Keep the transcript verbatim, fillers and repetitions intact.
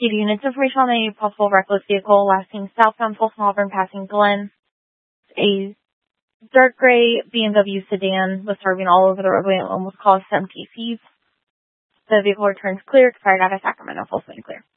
Give units information on a possible reckless vehicle lasting southbound Folsom Auburn passing Glen. A dark gray B M W sedan was swerving all over the roadway and almost caused some T Cs. The vehicle returns clear, expired out of Sacramento, full swing clear.